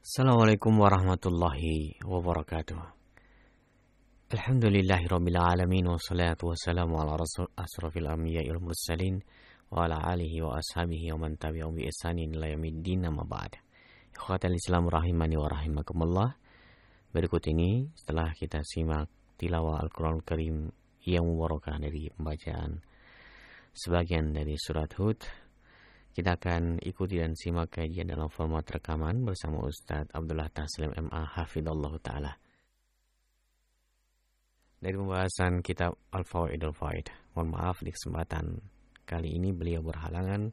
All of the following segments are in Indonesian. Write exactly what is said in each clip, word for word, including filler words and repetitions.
Assalamualaikum warahmatullahi wabarakatuh. Alhamdulillahirabbil alamin wassalatu wassalamu ala rasul asrofil anbiya'i wal mursalin wa ala alihi wa ashabihi wa man tabi'ahum bi ihsanin ila yaumiddin amma ba'd. Ikhwatal Islam rahimani wa rahimakumullah. Berikut ini setelah kita simak tilawah Al-Qur'anul Karim yang mubarakah dari pembacaan sebagian dari surat Hud, kita akan ikuti dan simak kajian dalam format rekaman bersama Ustadz Abdullah Taslim M A Hafidhallahu Ta'ala dari pembahasan kitab Al-Fawaidul Faid. Mohon maaf di kesempatan kali ini beliau berhalangan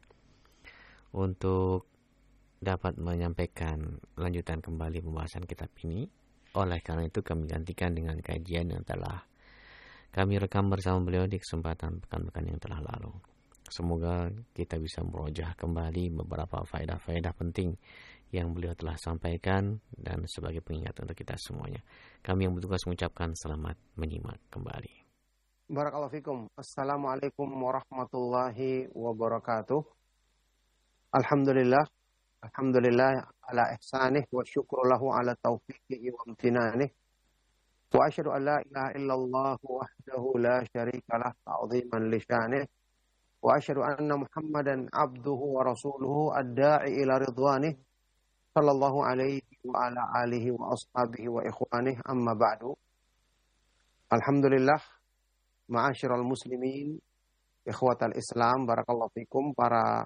untuk dapat menyampaikan lanjutan kembali pembahasan kitab ini. Oleh karena itu kami gantikan dengan kajian yang telah kami rekam bersama beliau di kesempatan pekan-pekan yang telah lalu. Semoga kita bisa merojah kembali beberapa faedah-faedah penting yang beliau telah sampaikan dan sebagai pengingat untuk kita semuanya. Kami yang bertugas mengucapkan selamat menyimak kembali. Barakallahu fikum. Assalamualaikum warahmatullahi wabarakatuh. Alhamdulillah. Alhamdulillah ala ihsanih wa syukru lahu ala taufiqihi wa amtinanih. Wa asyhadu an la ilaha illallah wahdahu la syarika lah ta'ziman li sya'nih. Wa asyhadu anna Muhammadan abduhu wa rasuluhu ad-da'i ila ridwanih sallallahu alaihi wa ala alihi wa ashabihi wa ikhwanih amma ba'du. Alhamdulillah, ma'asyiral muslimin, ikhwatal Islam, barakallahu fikum, para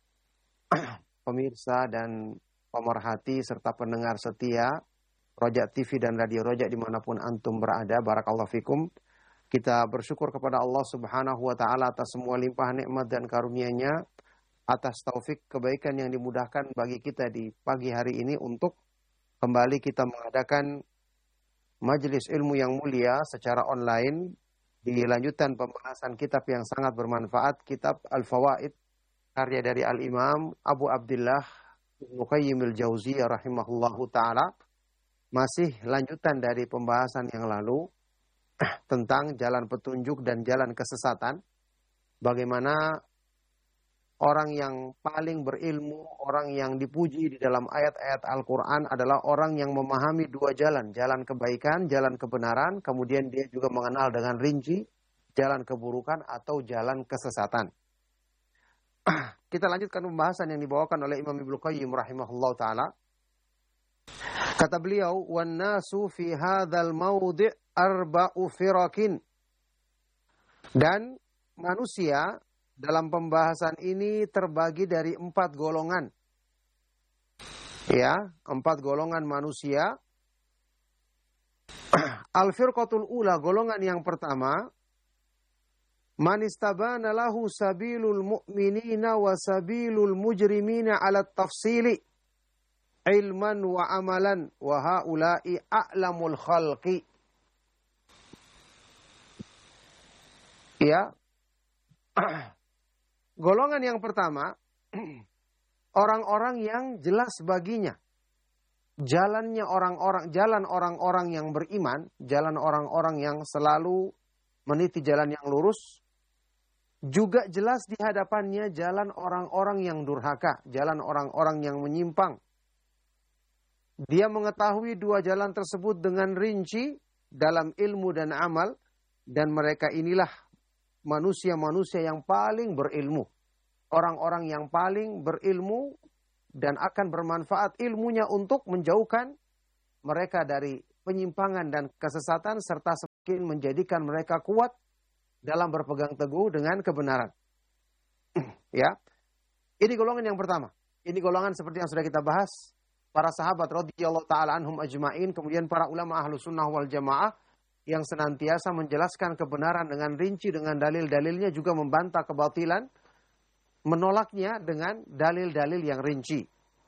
pemirsa dan pemerhati serta pendengar setia Rojak T V dan Radio Rojak dimanapun antum berada, barakallahu fikum. Kita bersyukur kepada Allah Subhanahu wa Ta'ala atas semua limpah nikmat dan karunia-Nya, atas taufik kebaikan yang dimudahkan bagi kita di pagi hari ini untuk kembali kita mengadakan majelis ilmu yang mulia secara online di lanjutan pembahasan kitab yang sangat bermanfaat, kitab Al-Fawaid karya dari Al-Imam Abu Abdullah Ibnu Qayyim al-Jauziyah rahimahullahu ta'ala. Masih lanjutan dari pembahasan yang lalu tentang jalan petunjuk dan jalan kesesatan. Bagaimana orang yang paling berilmu, orang yang dipuji di dalam ayat-ayat Al-Quran adalah orang yang memahami dua jalan. Jalan kebaikan, jalan kebenaran. Kemudian dia juga mengenal dengan rinci jalan keburukan atau jalan kesesatan. Kita lanjutkan pembahasan yang dibawakan oleh Imam Ibnu Qayyim rahimahullah ta'ala. Kata beliau, "Wan nasu fi hadzal mawdi' arba'u firakin." Dan manusia dalam pembahasan ini terbagi dari empat golongan. Ya, empat golongan manusia. Al-firqatul ula, golongan yang pertama, man istabana lahu sabilul mu'minina wa sabilul mujrimina 'ala tafsili ilman wa amalan wa haula'i a'lamul khalqi. Ya. Golongan yang pertama, orang-orang yang jelas baginya jalannya orang-orang, jalan orang-orang yang beriman, jalan orang-orang yang selalu meniti jalan yang lurus, juga jelas di hadapannya jalan orang-orang yang durhaka, jalan orang-orang yang menyimpang. Dia mengetahui dua jalan tersebut dengan rinci dalam ilmu dan amal, dan mereka inilah manusia-manusia yang paling berilmu. Orang-orang yang paling berilmu dan akan bermanfaat ilmunya untuk menjauhkan mereka dari penyimpangan dan kesesatan, serta semakin menjadikan mereka kuat dalam berpegang teguh dengan kebenaran. Ya, ini golongan yang pertama. Ini golongan seperti yang sudah kita bahas, para sahabat radhiyallahu ta'ala anhum ajma'in, kemudian para ulama ahlu sunnah wal jamaah yang senantiasa menjelaskan kebenaran dengan rinci, dengan dalil-dalilnya, juga membantah kebatilan, menolaknya dengan dalil-dalil yang rinci.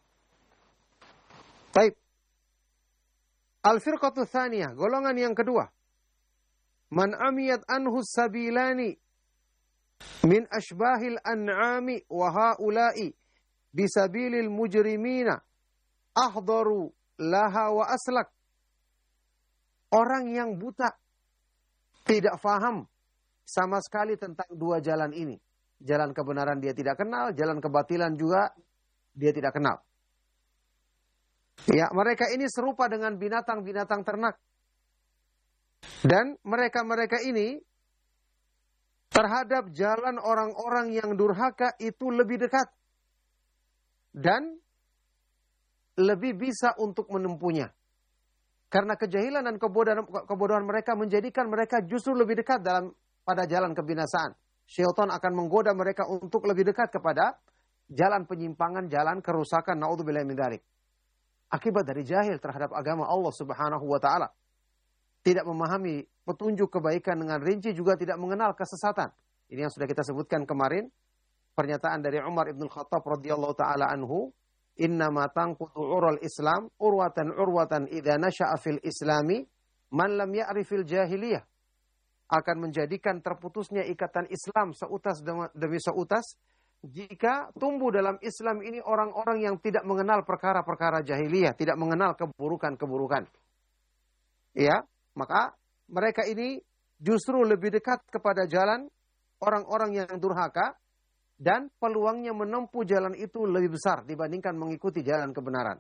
Baik. Al-firqatu tsaniyah, golongan yang kedua. Man amiyat anhu sabilani min ashbahil an'ami wa haula'i bisabilil mujrimina ahdaru laha wa aslak. Orang yang buta, tidak faham sama sekali tentang dua jalan ini. Jalan kebenaran dia tidak kenal, jalan kebatilan juga dia tidak kenal. Ya, mereka ini serupa dengan binatang-binatang ternak. Dan mereka-mereka ini terhadap jalan orang-orang yang durhaka itu lebih dekat. Dan lebih bisa untuk menempuhnya. Karena kejahilan dan kebodohan, kebodohan mereka menjadikan mereka justru lebih dekat dalam pada jalan kebinasaan. Syaitan akan menggoda mereka untuk lebih dekat kepada jalan penyimpangan, jalan kerusakan. Na'udzubillahi min dzalik. Akibat dari jahil terhadap agama Allah Subhanahu wa taala. Tidak memahami petunjuk kebaikan dengan rinci, juga tidak mengenal kesesatan. Ini yang sudah kita sebutkan kemarin. Pernyataan dari Umar ibn Khattab radhiyallahu taala anhu, "Innama tanqutu ural Islam urwatan urwatan idza nasha'a fil Islami man lam ya'rifil jahiliyah." Akan menjadikan terputusnya ikatan Islam seutas demi seutas jika tumbuh dalam Islam ini orang-orang yang tidak mengenal perkara-perkara jahiliyah, tidak mengenal keburukan-keburukan. Ya, maka mereka ini justru lebih dekat kepada jalan orang-orang yang durhaka, dan peluangnya menempuh jalan itu lebih besar dibandingkan mengikuti jalan kebenaran.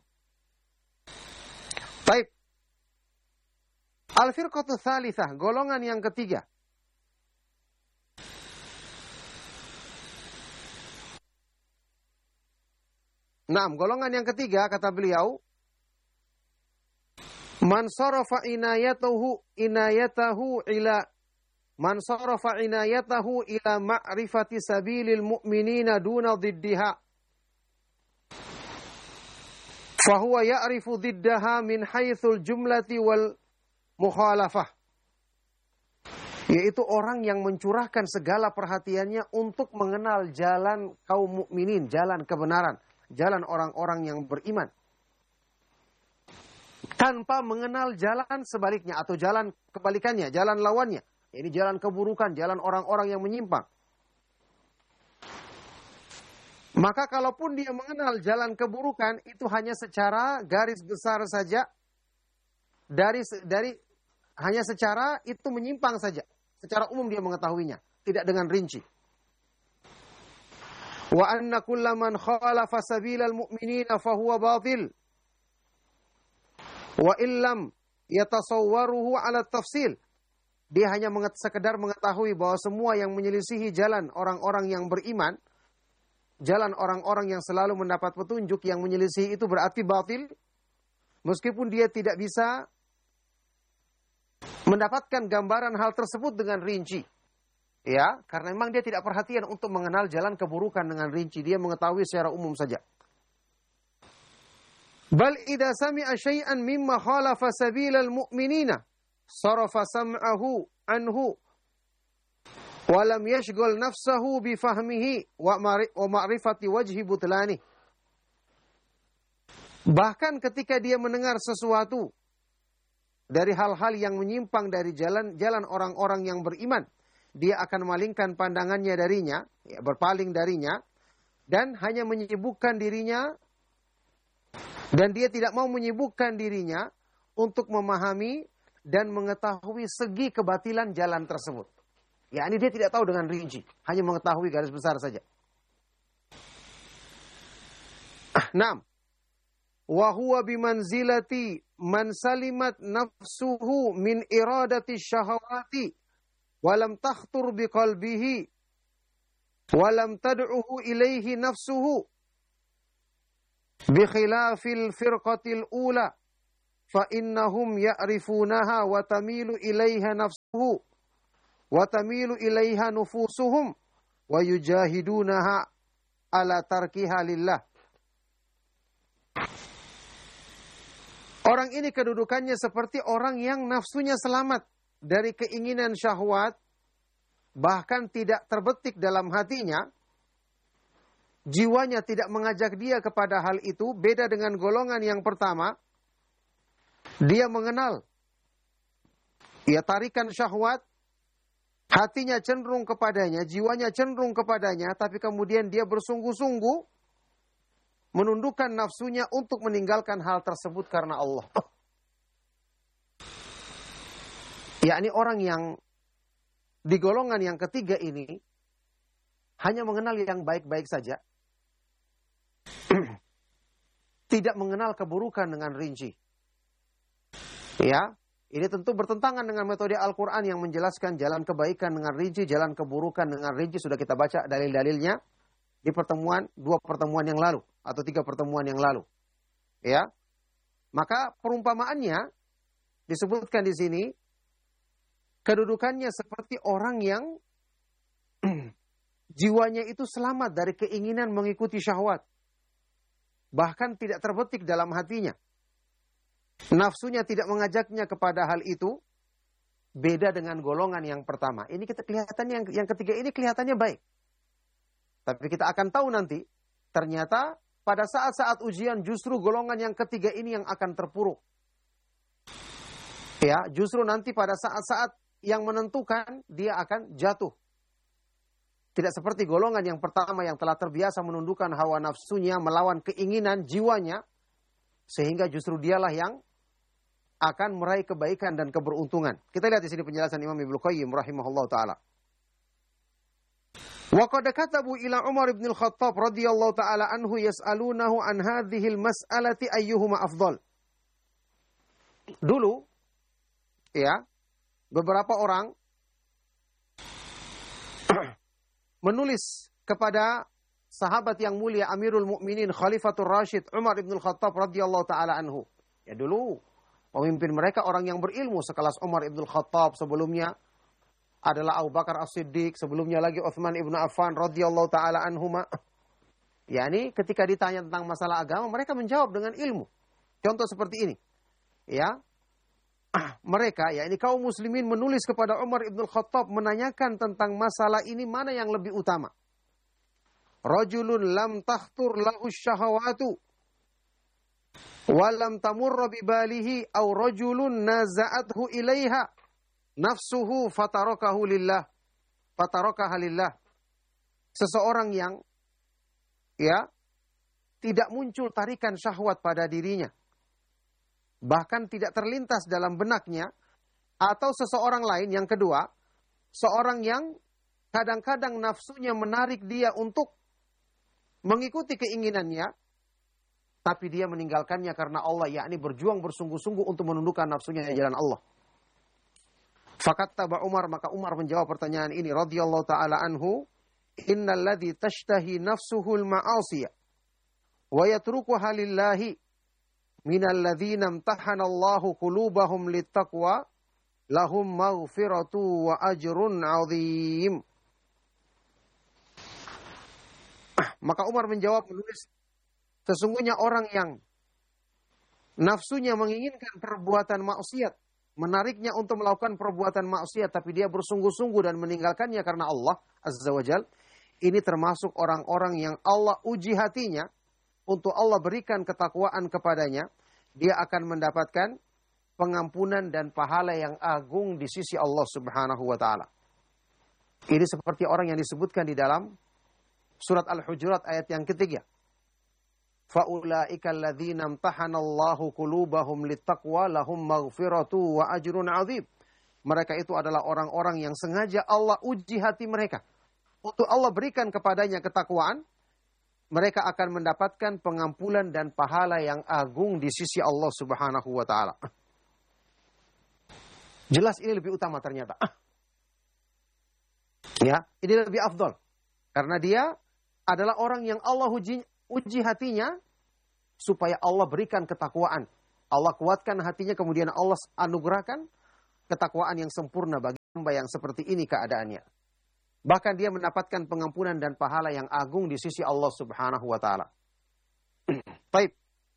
Baik. Al-firqatu tsalitsah, golongan yang ketiga. Naam, golongan yang ketiga kata beliau, man sarafa inayatahu inayatahu ila Man sarafa inayatahu ila ma'rifati sabilil mu'minina duna dhiddiha. Fahuwa ya'rifu dhiddaha min haythul jumlati wal mukhalafah. Yaitu orang yang mencurahkan segala perhatiannya untuk mengenal jalan kaum mukminin, jalan kebenaran, jalan orang-orang yang beriman. Tanpa mengenal jalan sebaliknya atau jalan kebalikannya, jalan lawannya. Ini jalan keburukan, jalan orang-orang yang menyimpang. Maka kalaupun dia mengenal jalan keburukan, itu hanya secara garis besar saja. Dari dari hanya secara itu menyimpang saja. Secara umum dia mengetahuinya, tidak dengan rinci. Wa anna kullaman khalafa sabilal mu'minina fahuwa batil. Wa illam yatasawwaruhu ala tafsil. Dia hanya menget, sekedar mengetahui bahwa semua yang menyelisihi jalan orang-orang yang beriman, jalan orang-orang yang selalu mendapat petunjuk, yang menyelisihi itu berarti batil. Meskipun dia tidak bisa mendapatkan gambaran hal tersebut dengan rinci. Ya, karena memang dia tidak perhatian untuk mengenal jalan keburukan dengan rinci. Dia mengetahui secara umum saja. Bal idza sami'a syai'an mimma khalafa sabilal mu'minina sarafa sam'ahu anhu wa lam yashghal nafsahu bi fahmihi wa ma'rifati wajhi butlani. Bahkan ketika dia mendengar sesuatu dari hal-hal yang menyimpang dari jalan jalan orang-orang yang beriman, dia akan memalingkan pandangannya darinya, ya, berpaling darinya, dan hanya menyibukkan dirinya, dan dia tidak mau menyibukkan dirinya untuk memahami dan mengetahui segi kebatilan jalan tersebut. Ya, ini dia tidak tahu dengan rinci, hanya mengetahui garis besar saja. Naam. Wa huwa bimanzilati man salimat nafsuhu min iradati syahawati wa lam takhtur biqalbihi wa lam tad'uhu ilaihi nafsuhu bi khilafil firqatil ula. فَإِنَّهُمْ يَعْرِفُونَهَا وَتَمِيلُ إِلَيْهَا نَفْسُهُ وَتَمِيلُ إِلَيْهَا نُفُوسُهُمْ وَيُجَاهِدُونَهَا عَلَى تَرْكِهَا لِلَّهِ. Orang ini kedudukannya seperti orang yang nafsunya selamat dari keinginan syahwat, bahkan tidak terbetik dalam hatinya, jiwanya tidak mengajak dia kepada hal itu. Beda dengan golongan yang pertama, dia mengenal, ia tarikan syahwat, hatinya cenderung kepadanya, jiwanya cenderung kepadanya, tapi kemudian dia bersungguh-sungguh menundukkan nafsunya untuk meninggalkan hal tersebut karena Allah. Yakni orang yang di golongan yang ketiga ini hanya mengenal yang baik-baik saja. tidak mengenal keburukan dengan rinci. Ya, ini tentu bertentangan dengan metode Al-Quran yang menjelaskan jalan kebaikan dengan rinci, jalan keburukan dengan rinci. Sudah kita baca dalil-dalilnya di pertemuan, dua pertemuan yang lalu, atau tiga pertemuan yang lalu. Ya, maka perumpamaannya disebutkan di sini, kedudukannya seperti orang yang jiwanya itu selamat dari keinginan mengikuti syahwat. Bahkan tidak terbetik dalam hatinya. Nafsunya tidak mengajaknya kepada hal itu. Beda dengan golongan yang pertama. Ini kita kelihatannya, yang, yang ketiga ini kelihatannya baik. Tapi kita akan tahu nanti, ternyata pada saat-saat ujian justru golongan yang ketiga ini yang akan terpuruk. Ya, justru nanti pada saat-saat yang menentukan dia akan jatuh. Tidak seperti golongan yang pertama yang telah terbiasa menundukkan hawa nafsunya, melawan keinginan jiwanya, sehingga justru dialah yang akan meraih kebaikan dan keberuntungan. Kita lihat di sini penjelasan Imam Ibnu Qayyim rahimahullah taala. Wa qad katabu ila Umar ibn al-Khattab radhiyallahu taala anhu yas'alunahu an hadhihi al-mas'alati ayyuhuma afdal. Dulu ya, beberapa orang menulis kepada sahabat yang mulia Amirul Mukminin Khalifatul Rashid Umar ibn al-Khattab radhiyallahu taala anhu. Ya dulu pemimpin mereka orang yang berilmu sekelas Umar ibn al-Khattab, sebelumnya adalah Abu Bakar As-Siddiq, sebelumnya lagi Utsman ibn Affan radhiyallahu taala anhuma. Yani ketika ditanya tentang masalah agama mereka menjawab dengan ilmu. Contoh seperti ini. Ya. Mereka, ya ini kaum muslimin menulis kepada Umar ibn al-Khattab menanyakan tentang masalah ini mana yang lebih utama. Rajulun lam takhtur lahu syahawatu wa lam tamurra bi balihi aw rajulun naza'athu ilaiha nafsuhu fatarakahu lillah fatarakaha lillah. Seseorang yang ya tidak muncul tarikan syahwat pada dirinya, bahkan tidak terlintas dalam benaknya, atau seseorang lain yang kedua, seorang yang kadang-kadang nafsunya menarik dia untuk mengikuti keinginannya, tapi dia meninggalkannya karena Allah, yakni berjuang bersungguh-sungguh untuk menundukkan nafsunya di jalan Allah. Fakattaba Umar, maka Umar menjawab pertanyaan ini radhiyallahu taala anhu, innal ladzi tashtahi nafsuhul ma'asiya wa yatrukuha lillahi minal ladzina imtahana Allahu qulubahum littaqwa lahum maghfiratu wa ajrun 'adzim. Maka Umar menjawab menulis, sesungguhnya orang yang nafsunya menginginkan perbuatan maksiat, menariknya untuk melakukan perbuatan maksiat, tapi dia bersungguh-sungguh dan meninggalkannya karena Allah Azza wa Jal, ini termasuk orang-orang yang Allah uji hatinya, untuk Allah berikan ketakwaan kepadanya, dia akan mendapatkan pengampunan dan pahala yang agung di sisi Allah Subhanahu wa taala. Ini seperti orang yang disebutkan di dalam surat Al-Hujurat ayat yang ketiga. Faulaika alladzina imtahana Allahu qulubahum littaqwa lahum maghfiratu wa ajrun 'adzim. Mereka itu adalah orang-orang yang sengaja Allah uji hati mereka. Untuk Allah berikan kepadanya ketakwaan, mereka akan mendapatkan pengampunan dan pahala yang agung di sisi Allah Subhanahu wa taala. Jelas ini lebih utama ternyata. Ya, ini lebih afdal. Karena dia adalah orang yang Allah uji, uji hatinya supaya Allah berikan ketakwaan. Allah kuatkan hatinya, kemudian Allah anugerahkan ketakwaan yang sempurna bagi hamba yang seperti ini keadaannya. Bahkan dia mendapatkan pengampunan dan pahala yang agung di sisi Allah Subhanahu wa taala. Baik.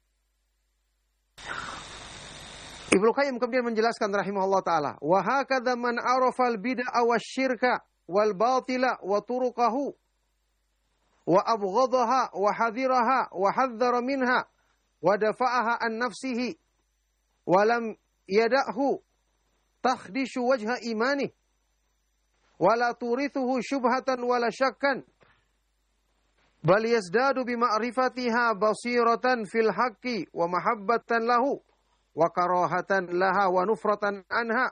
Ibnu Qayyim kemudian menjelaskan rahimahullah taala, wa hakadza man arafa al-bid'a wasyirka wal batila wa turuqahu wa abghadaha wa hadiraha wa hadzara minha wa dafa'aha an nafsihi wa lam yada'hu takhdishu wajha imanihi wala turithuhu syubhatan wala syakkan bal yazdadu bima'rifatiha basiratan fil haqqi wa mahabbatan lahu wa karahatan laha wa nufratan anha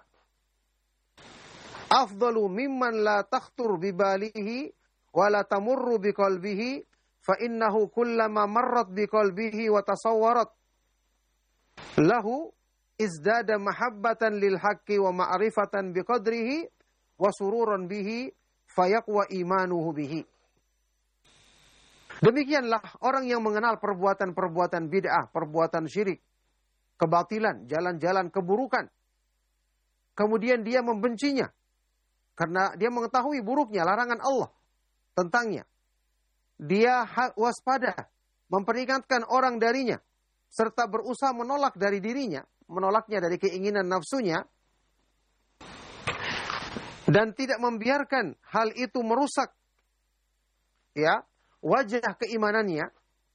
afdalu mimman la takhtur bibalihi wala tamurru biqalbihi fa innahu kullama marrat biqalbihi wa tasawwarat lahu izdada mahabbatan lil haqqi wa ma'rifatan biqadrihi wa sururan bihi fayaqwa imanuhu bihi. Demikianlah orang yang mengenal perbuatan-perbuatan bid'ah, perbuatan syirik, kebatilan, jalan-jalan keburukan. Kemudian dia membencinya karena dia mengetahui buruknya larangan Allah tentangnya. Dia waspada, memperingatkan orang darinya, serta berusaha menolak dari dirinya, menolaknya dari keinginan nafsunya, dan tidak membiarkan hal itu merusak ya wajah keimanannya,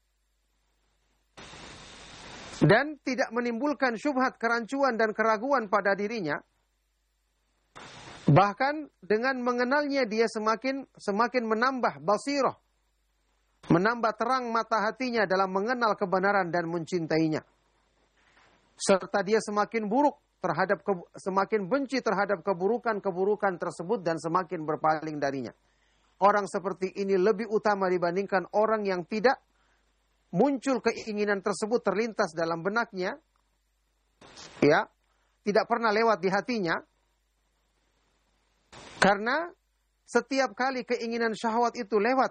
dan tidak menimbulkan syubhat, kerancuan dan keraguan pada dirinya. Bahkan dengan mengenalnya dia semakin semakin menambah basirah, menambah terang mata hatinya dalam mengenal kebenaran dan mencintainya. Serta dia semakin buruk terhadap semakin benci terhadap keburukan-keburukan tersebut dan semakin berpaling darinya. Orang seperti ini lebih utama dibandingkan orang yang tidak muncul keinginan tersebut terlintas dalam benaknya, ya, tidak pernah lewat di hatinya. Karena setiap kali keinginan syahwat itu lewat,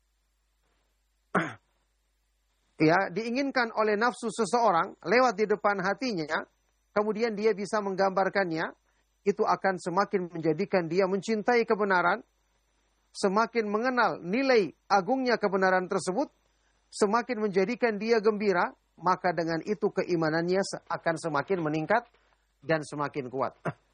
ya, diinginkan oleh nafsu seseorang, lewat di depan hatinya, kemudian dia bisa menggambarkannya, itu akan semakin menjadikan dia mencintai kebenaran, semakin mengenal nilai agungnya kebenaran tersebut, semakin menjadikan dia gembira, maka dengan itu keimanannya akan semakin meningkat dan semakin kuat.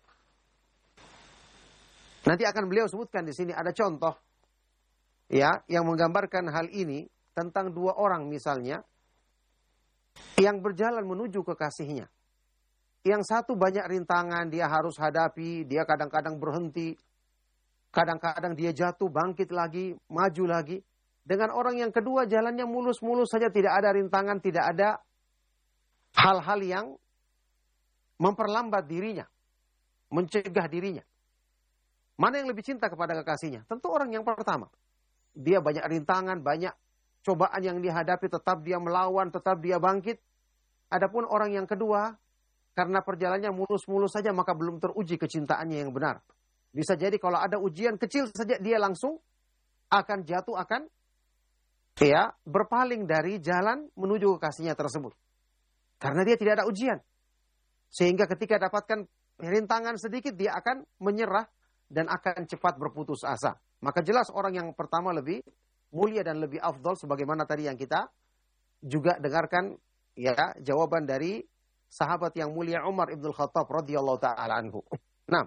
Nanti akan beliau sebutkan di sini ada contoh ya yang menggambarkan hal ini tentang dua orang misalnya yang berjalan menuju kekasihnya. Yang satu banyak rintangan dia harus hadapi, dia kadang-kadang berhenti, kadang-kadang dia jatuh, bangkit lagi, maju lagi. Dengan orang yang kedua jalannya mulus-mulus saja, tidak ada rintangan, tidak ada hal-hal yang memperlambat dirinya, mencegah dirinya. Mana yang lebih cinta kepada kekasihnya? Tentu orang yang pertama. Dia banyak rintangan, banyak cobaan yang dihadapi, tetap dia melawan, tetap dia bangkit. Adapun orang yang kedua, karena perjalanannya mulus-mulus saja, maka belum teruji kecintaannya yang benar. Bisa jadi kalau ada ujian kecil saja, dia langsung akan jatuh, akan ya berpaling dari jalan menuju kekasihnya tersebut. Karena dia tidak ada ujian. Sehingga ketika dapatkan rintangan sedikit, dia akan menyerah dan akan cepat berputus asa. Maka jelas orang yang pertama lebih mulia dan lebih afdal, sebagaimana tadi yang kita juga dengarkan ya jawaban dari sahabat yang mulia Umar ibn Khattab radhiyallahu taala anhu. Nah,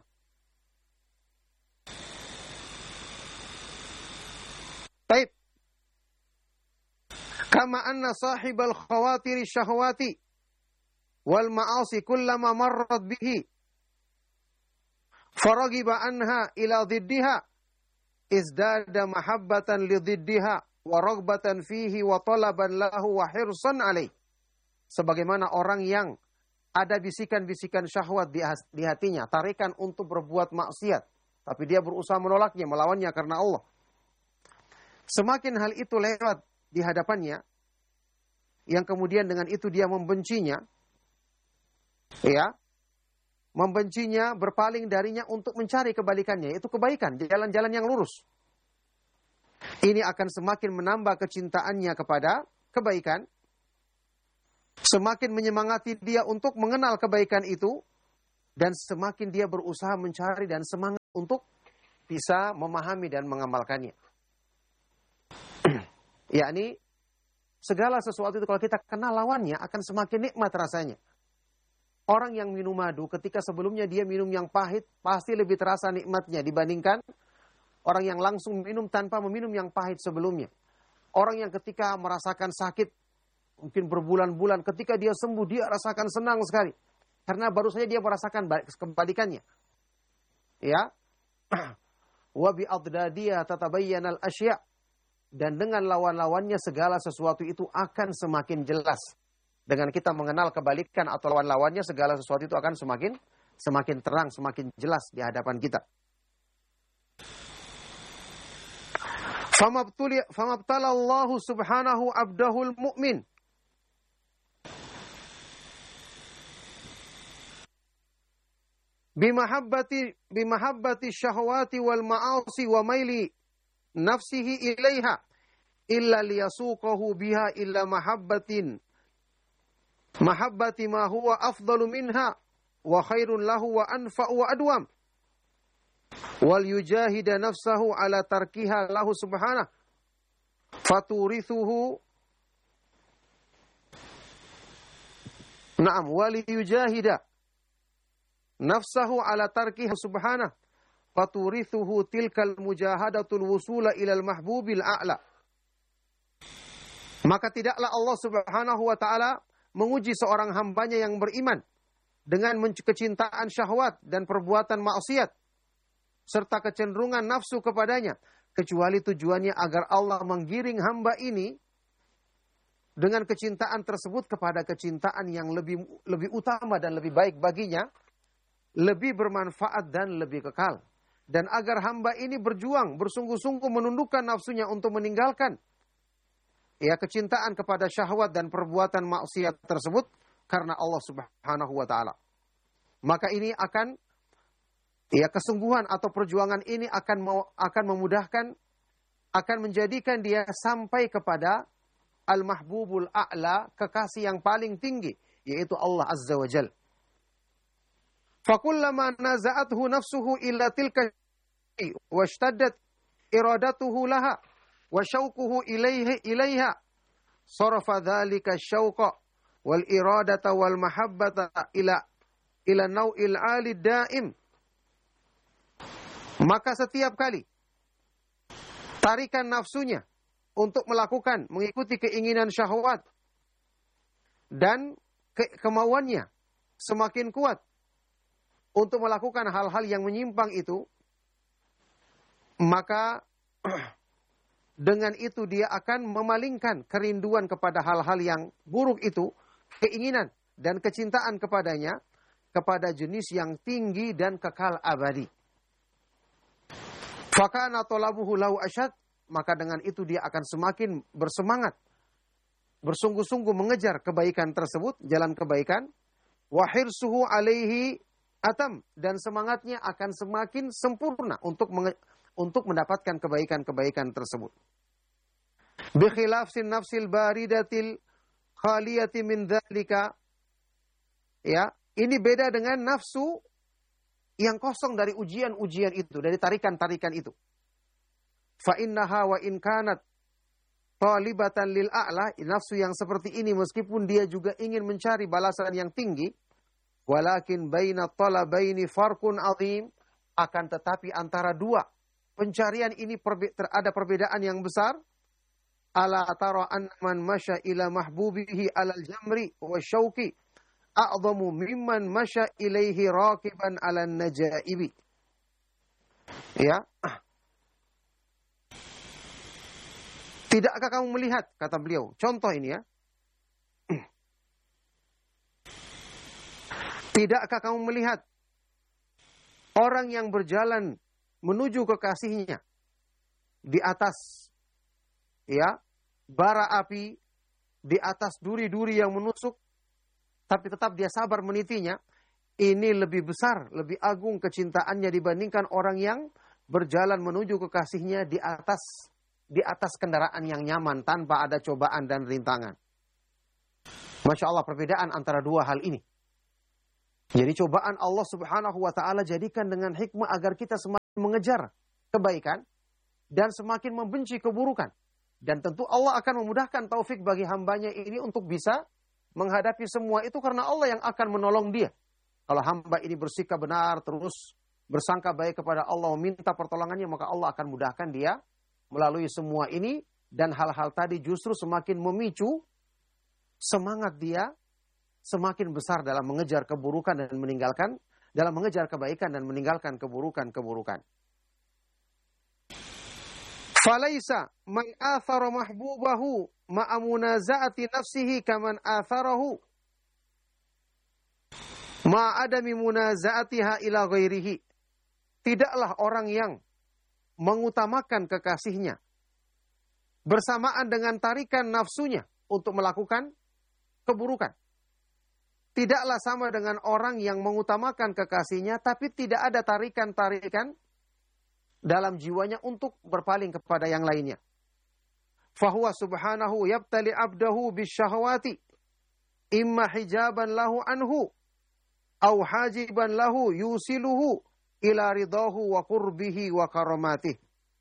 baik. Kama anna sahibal khawatiri syahwati wal ma'asi kullama marrat bihi faragiba anha ila dhiddiha izdada mahabbatan li dhiddiha wa ragbatan fihi wa talaban lahu wa hirsan alaih. Sebagaimana orang yang ada bisikan-bisikan syahwat di, di hatinya, tarikan untuk berbuat maksiat, tapi dia berusaha menolaknya, melawannya karena Allah. Semakin hal itu lewat di hadapannya, yang kemudian dengan itu dia membencinya, ya, membencinya, berpaling darinya untuk mencari kebalikannya, yaitu kebaikan, jalan-jalan yang lurus. Ini akan semakin menambah kecintaannya kepada kebaikan, semakin menyemangati dia untuk mengenal kebaikan itu, dan semakin dia berusaha mencari dan semangat untuk bisa memahami dan mengamalkannya. Yakni segala sesuatu itu kalau kita kenal lawannya akan semakin nikmat rasanya. Orang yang minum madu ketika sebelumnya dia minum yang pahit, pasti lebih terasa nikmatnya dibandingkan orang yang langsung minum tanpa meminum yang pahit sebelumnya. Orang yang ketika merasakan sakit, mungkin berbulan-bulan, ketika dia sembuh, dia rasakan senang sekali. Karena baru saja dia merasakan kebalikannya. Ya. Wa bi adladiyah tatabayyanal asya'. Dan dengan lawan-lawannya segala sesuatu itu akan semakin jelas. Dengan kita mengenal kebalikan atau lawan-lawannya, segala sesuatu itu akan semakin semakin terang, semakin jelas di hadapan kita. Famabtala Allah subhanahu abdahul mu'min bimahabbati bimahabbati syahwati wal ma'asi wa maili nafsihi ilaiha illa liyasuqahu biha illa mahabbatin mahabbati ma huwa afdalu minha wa khairun lahu wa anfa'u wa adwam wal yujahida nafsahu ala tarkiha lahu subhanahu faturithuhu na'am wal yujahida nafsahu ala tarkiha subhanahu faturithuhu tilkal mujahadatul wusula ilal mahbubil a'la. Maka tidaklah Allah subhanahu wa ta'ala menguji seorang hambanya yang beriman dengan kecintaan syahwat dan perbuatan maksiat serta kecenderungan nafsu kepadanya, kecuali tujuannya agar Allah menggiring hamba ini dengan kecintaan tersebut kepada kecintaan yang lebih lebih utama dan lebih baik baginya, lebih bermanfaat dan lebih kekal. Dan agar hamba ini berjuang, bersungguh-sungguh menundukkan nafsunya untuk meninggalkan ya kecintaan kepada syahwat dan perbuatan maksiat tersebut karena Allah Subhanahu wa taala. Maka ini akan ya kesungguhan atau perjuangan ini akan mau, akan memudahkan, akan menjadikan dia sampai kepada al-mahbubul a'la, kekasih yang paling tinggi, yaitu Allah Azza wa Jalla. Fakullama naza'athu nafsuhu illa tilka washtaddat iradatuhu laha wa syauquhu ilaihi ilaiha sarafa dzalika syauqa wal iradata wal mahabbata ila ila nau'il 'ali daim. Maka setiap kali tarikan nafsunya untuk melakukan mengikuti keinginan syahwat dan ke kemauannya semakin kuat untuk melakukan hal-hal yang menyimpang itu, maka dengan itu dia akan memalingkan kerinduan kepada hal-hal yang buruk itu, keinginan dan kecintaan kepadanya, kepada jenis yang tinggi dan kekal abadi. Fakana talabuhu lahu asyad, maka dengan itu dia akan semakin bersemangat, bersungguh-sungguh mengejar kebaikan tersebut, jalan kebaikan, wa hirsuhu alaihi atam, dan semangatnya akan semakin sempurna untuk menge- untuk mendapatkan kebaikan-kebaikan tersebut. Bi khilafsin nafsil baridatil khaliyati min dzalika, ya, ini beda dengan nafsu yang kosong dari ujian-ujian itu, dari tarikan-tarikan itu. Fa innaha wa in kanat talibatan lil a'la, nafsu yang seperti ini meskipun dia juga ingin mencari balasan yang tinggi, walakin baina talabaini farqun azim, akan tetapi antara dua pencarian ini perbe- ada perbedaan yang besar. Ala tara an man masya ila mahbubihi alal jamri wa syauqi a'zamu mimman masya ilaihi raqiban alan najaibi. Ya. Tidakkah kamu melihat, kata beliau, contoh ini ya. Tidakkah kamu melihat orang yang berjalan menuju kekasihnya di atas ya bara api, di atas duri-duri yang menusuk, tapi tetap dia sabar menitinya, ini lebih besar, lebih agung kecintaannya dibandingkan orang yang berjalan menuju kekasihnya di atas di atas kendaraan yang nyaman tanpa ada cobaan dan rintangan. Masya Allah, perbedaan antara dua hal ini. Jadi cobaan Allah Subhanahu wa ta'ala jadikan dengan hikmah agar kita semakin mengejar kebaikan dan semakin membenci keburukan. Dan tentu Allah akan memudahkan taufik bagi hambanya ini untuk bisa menghadapi semua itu karena Allah yang akan menolong dia. Kalau hamba ini bersikap benar, terus bersangka baik kepada Allah, meminta pertolongannya, maka Allah akan mudahkan dia melalui semua ini. Dan hal-hal tadi justru semakin memicu semangat dia semakin besar dalam mengejar keburukan dan meninggalkan, dalam mengejar kebaikan dan meninggalkan keburukan-keburukan. Falaisa man athara mahbubahu ma'a munaza'ati nafsihi kaman atharahu ma'adami munaza'atiha ila ghairihi. Tidaklah orang yang mengutamakan kekasihnya bersamaan dengan tarikan nafsunya untuk melakukan keburukan. Tidaklah sama dengan orang yang mengutamakan kekasihnya, tapi tidak ada tarikan-tarikan dalam jiwanya untuk berpaling kepada yang lainnya. Fahuwa subhanahu yabtali abdahu bisyahwati, imma hijaban lahu anhu, au hajiban lahu yusiluhu ila ridahu wa qurbihi wa karamatih.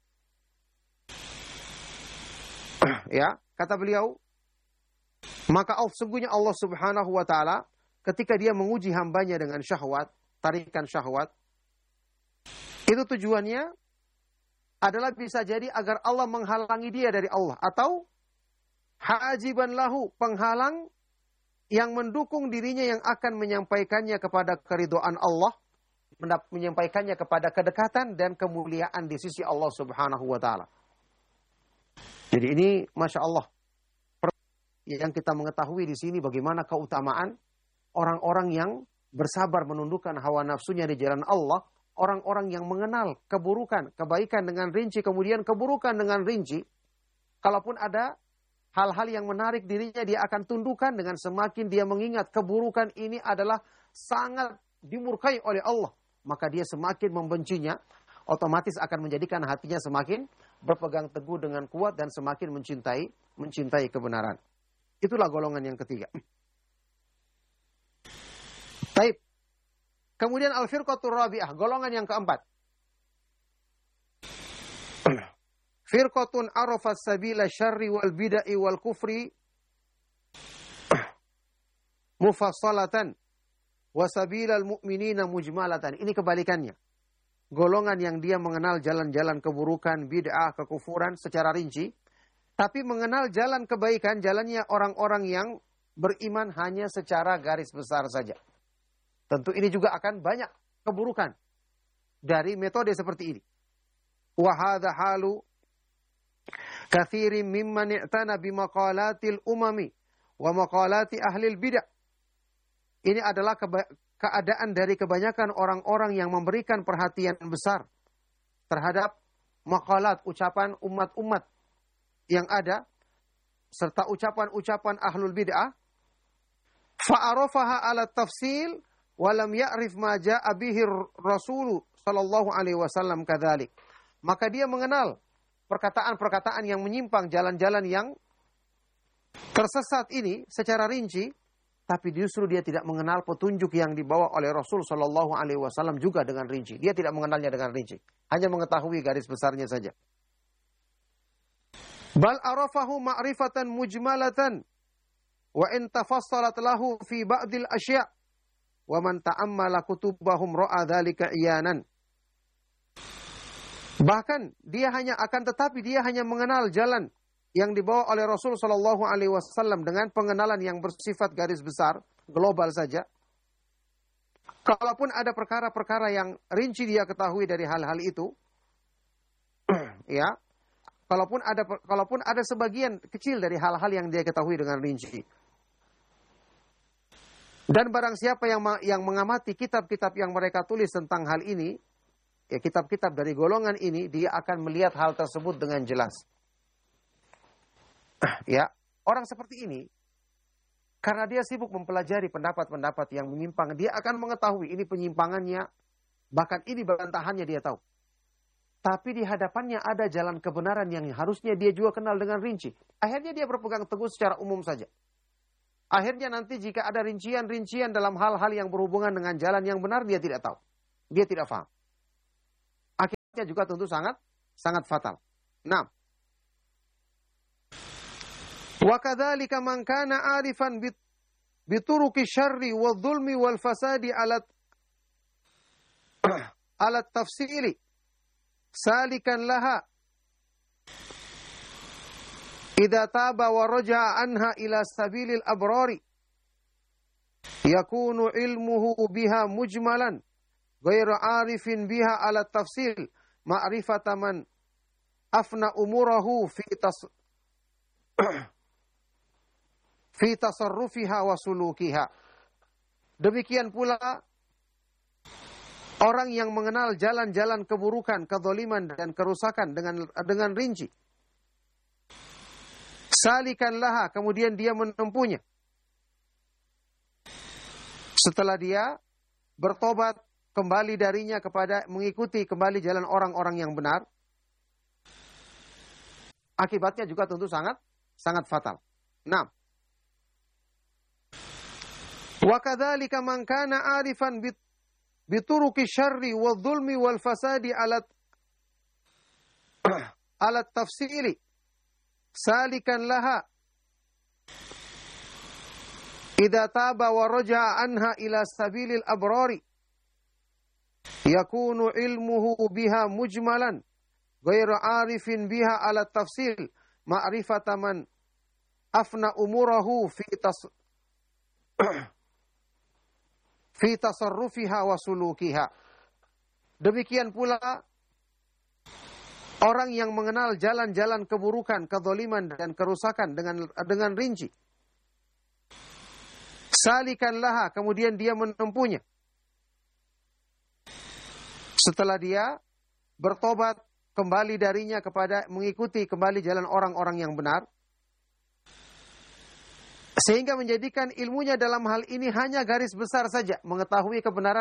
Ya, kata beliau, maka sesungguhnya Allah Subhanahu wa taala ketika dia menguji hambanya dengan syahwat, tarikan syahwat, itu tujuannya adalah bisa jadi agar Allah menghalangi dia dari Allah, atau hajiban lahu, penghalang yang mendukung dirinya yang akan menyampaikannya kepada keridhaan Allah, menyampaikannya kepada kedekatan dan kemuliaan di sisi Allah Subhanahu wa taala. Jadi ini Masya Allah, yang kita mengetahui di sini bagaimana keutamaan orang-orang yang bersabar menundukkan hawa nafsunya di jalan Allah, orang-orang yang mengenal keburukan, kebaikan dengan rinci, kemudian keburukan dengan rinci. Kalaupun ada hal-hal yang menarik dirinya, dia akan tundukkan dengan semakin dia mengingat keburukan ini adalah sangat dimurkai oleh Allah. Maka dia semakin membencinya, otomatis akan menjadikan hatinya semakin berpegang teguh dengan kuat dan semakin mencintai mencintai kebenaran. Itulah golongan yang ketiga. Taib. Kemudian al-firqatur rabi'ah, golongan yang keempat. Firqatun arafat sabila syarri wal bid'i wal kufri mufassalatan wa sabilal mu'minina mujmalatan. Ini kebalikannya. Golongan yang dia mengenal jalan-jalan keburukan, bid'ah, kekufuran secara rinci, tapi mengenal jalan kebaikan, jalannya orang-orang yang beriman hanya secara garis besar saja. Tentu ini juga akan banyak keburukan dari metode seperti ini. Wa hadha halu katsirin mimman i'tana bimaqalatil umami wa maqalati ahlil bid'ah. Ini adalah keadaan dari kebanyakan orang-orang yang memberikan perhatian besar terhadap maqalat, ucapan umat-umat yang ada, serta ucapan-ucapan ahlul bid'ah. Fa'arafaha ala tafsil walam ya'rif ma ja'a bihi Rasul sallallahu alaihi wasallam kadzalik. Maka dia mengenal perkataan-perkataan yang menyimpang, jalan-jalan yang tersesat ini secara rinci, tapi justru dia tidak mengenal petunjuk yang dibawa oleh Rasul sallallahu alaihi wasallam juga dengan rinci. Dia tidak mengenalnya dengan rinci, hanya mengetahui garis besarnya saja. Bal arafahu ma'rifatan mujmalatan wa in tafassalat lahu fi ba'dil asya' wa man ta'ammala kutubahum ra'a dzalika iyanan. Bahkan dia hanya akan tetapi dia hanya mengenal jalan yang dibawa oleh Rasul sallallahu alaihi wasallam dengan pengenalan yang bersifat garis besar, global saja. Kalaupun ada perkara-perkara yang rinci dia ketahui dari hal-hal itu, ya, kalaupun ada kalaupun ada sebagian kecil dari hal-hal yang dia ketahui dengan rinci. Dan barang siapa yang yang mengamati kitab-kitab yang mereka tulis tentang hal ini, ya kitab-kitab dari golongan ini, dia akan melihat hal tersebut dengan jelas. Ya, orang seperti ini, karena dia sibuk mempelajari pendapat-pendapat yang menyimpang, dia akan mengetahui ini penyimpangannya, bahkan ini bantahannya dia tahu. Tapi di hadapannya ada jalan kebenaran yang harusnya dia juga kenal dengan rinci. Akhirnya dia berpegang teguh secara umum saja. Akhirnya nanti jika ada rincian-rincian dalam hal-hal yang berhubungan dengan jalan yang benar, dia tidak tahu. Dia tidak paham. Akhirnya juga tentu sangat, sangat fatal. Nah, wa kadzalika man kana arifan bituruki syarri wadh-dhulmi wal fasadi ala ala tafsili salikan laha idza taba wa raja'a anha ila sabilil abrari yakunu ilmuhu biha mujmalan ghairu arifin biha ala tafsil ma'rifata man afna umurahu fi tas fi tasarrufiha wa sulukiha. Demikian pula orang yang mengenal jalan-jalan keburukan, kezaliman dan kerusakan dengan dengan rinci. Salikan laha, kemudian dia menempuhnya. Setelah dia bertobat kembali darinya kepada mengikuti kembali jalan orang-orang yang benar, akibatnya juga tentu sangat sangat fatal. Nah, wa kadzalika man kana arifan bituruki syarri wal dzulmi wal fasadi alat alat tafsili salikan laha idza taba wa raja'a anha ila sabilil abrari yakunu ilmuhu biha mujmalan ghairu arifin biha ala tafsil ma'rifata man afna umurahu fi tas fi tasarrufiha wa sulukiha. Demikian pula orang yang mengenal jalan-jalan keburukan, kezaliman dan kerusakan dengan dengan rinci. Salikan laha, kemudian dia menempuhnya. Setelah dia bertobat kembali darinya kepada mengikuti kembali jalan orang-orang yang benar, sehingga menjadikan ilmunya dalam hal ini hanya garis besar saja, mengetahui kebenaran